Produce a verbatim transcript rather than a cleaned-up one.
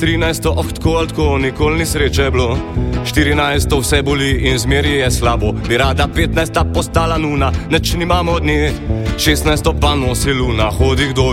trinajsto, oh tako ali tako, nikoli ni sreče bilo. štirinajsto vse boli in zmeri je slabo. Bi rada petnajsta postala nuna, neč nimamo od nje. šestnajsto pa nosi luna, hodi kdo